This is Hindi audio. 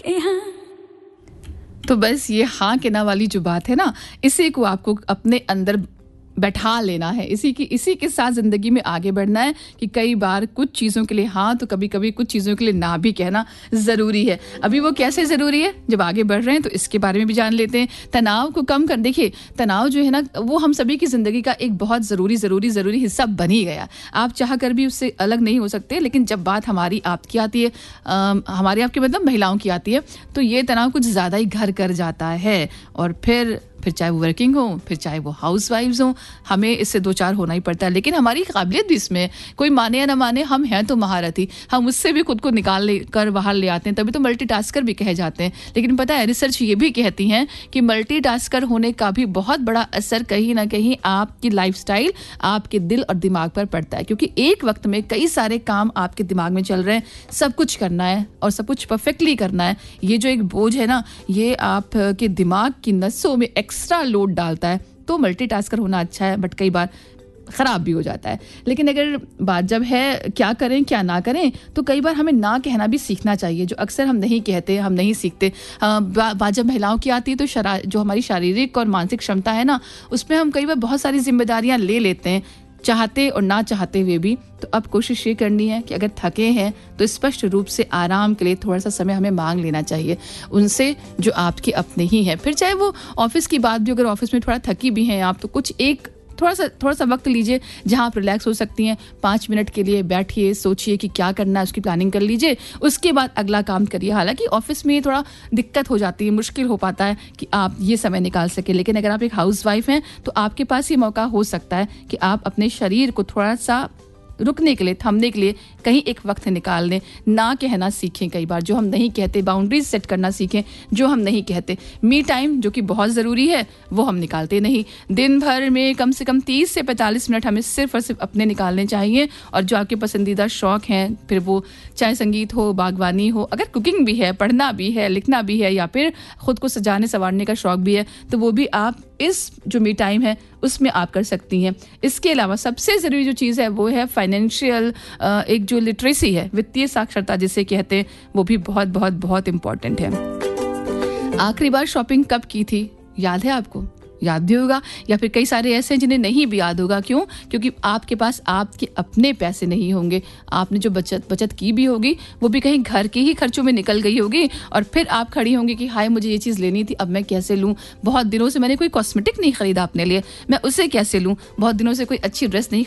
तो बस ये हाँ के ना वाली जो बात है ना, इसी को आपको अपने अंदर बैठा लेना है, इसी के साथ ज़िंदगी में आगे बढ़ना है कि कई बार कुछ चीज़ों के लिए हाँ तो कभी-कभी कुछ चीज़ों के लिए ना भी कहना ज़रूरी है। अभी वो कैसे ज़रूरी है, जब आगे बढ़ रहे हैं तो इसके बारे में भी जान लेते हैं। तनाव को कम कर, देखिए तनाव जो है ना वो हम सभी की ज़िंदगी का एक बहुत ज़रूरी हिस्सा बन ही गया। आप चाह कर भी उससे अलग नहीं हो सकते, लेकिन जब बात हमारी आपकी आती है, हमारे आपके मतलब महिलाओं की आती है, तो ये तनाव कुछ ज़्यादा ही घर कर जाता है। और फिर चाहे वो वर्किंग हो, फिर चाहे वो हाउस वाइफ्स हों, हमें इससे दो चार होना ही पड़ता है। लेकिन हमारी काबिलियत भी इसमें, कोई माने या ना माने, हम हैं तो महारथी, हम उससे भी खुद को निकाल कर बाहर ले आते हैं, तभी तो मल्टीटास्कर भी कहे जाते हैं। लेकिन पता है रिसर्च ये भी कहती हैं कि मल्टीटास्कर होने का भी बहुत बड़ा असर कहीं ना कहीं आपकी लाइफस्टाइल, आपके दिल और दिमाग पर पड़ता है, क्योंकि एक वक्त में कई सारे काम आपके दिमाग में चल रहे हैं, सब कुछ करना है और सब कुछ परफेक्टली करना है। ये जो एक बोझ है ना, ये आपके दिमाग की नसों में एक्स्ट्रा लोड डालता है। तो मल्टीटास्कर होना अच्छा है, बट कई बार खराब भी हो जाता है। लेकिन अगर बात जब है क्या करें क्या ना करें, तो कई बार हमें ना कहना भी सीखना चाहिए, जो अक्सर हम नहीं कहते, हम नहीं सीखते। बात जब महिलाओं की आती है तो जो हमारी शारीरिक और मानसिक क्षमता है ना, उसमें हम कई बार बहुत सारी जिम्मेदारियां ले लेते हैं, चाहते और ना चाहते हुए भी। तो अब कोशिश ये करनी है कि अगर थके हैं तो स्पष्ट रूप से आराम के लिए थोड़ा सा समय हमें मांग लेना चाहिए उनसे जो आपके अपने ही हैं। फिर चाहे वो ऑफिस की बात भी, अगर ऑफिस में थोड़ा थकी भी हैं आप, तो कुछ एक थोड़ा सा वक्त लीजिए जहां आप रिलैक्स हो सकती हैं। 5 मिनट के लिए बैठिए, सोचिए कि क्या करना है, उसकी प्लानिंग कर लीजिए, उसके बाद अगला काम करिए। हालांकि ऑफिस में थोड़ा दिक्कत हो जाती है, मुश्किल हो पाता है कि आप ये समय निकाल सके, लेकिन अगर आप एक हाउसवाइफ हैं तो आपके पास ये मौका हो सकता है कि आप अपने शरीर को थोड़ा सा रुकने के लिए, थमने के लिए कहीं एक वक्त निकाल लें। ना कहना सीखें, कई बार जो हम नहीं कहते, बाउंड्रीज सेट करना सीखें जो हम नहीं कहते। मी टाइम जो कि बहुत ज़रूरी है वो हम निकालते नहीं। दिन भर में कम से कम 30 से 45 मिनट हमें सिर्फ और सिर्फ अपने निकालने चाहिए। और जो आपके पसंदीदा शौक़ हैं, फिर वो चाहे संगीत हो, बागवानी हो, अगर कुकिंग भी है, पढ़ना भी है, लिखना भी है, या फिर खुद को सजाने संवारने का शौक़ भी है, तो वो भी आप इस जो मी टाइम है उसमें आप कर सकती हैं। इसके अलावा सबसे ज़रूरी जो चीज़ है वो है फाइनेंशियल, एक जो लिटरेसी है, वित्तीय साक्षरता जिसे कहते हैं, वो भी बहुत बहुत बहुत इम्पॉर्टेंट है। आखिरी बार शॉपिंग कब की थी, याद है आपको? याद भी होगा, या फिर कई सारे ऐसे हैं जिन्हें नहीं भी याद होगा। क्यों? क्योंकि आपके पास आपके अपने पैसे नहीं होंगे। आपने जो बचत की भी होगी वो भी कहीं घर के ही खर्चों में निकल गई होगी, और फिर आप खड़ी होंगी कि हाय मुझे ये चीज़ लेनी थी, अब मैं कैसे लूँ? बहुत दिनों से मैंने कोई कॉस्मेटिक नहीं खरीदा अपने लिए, मैं उसे कैसे लूँ? बहुत दिनों से कोई अच्छी ड्रेस नहीं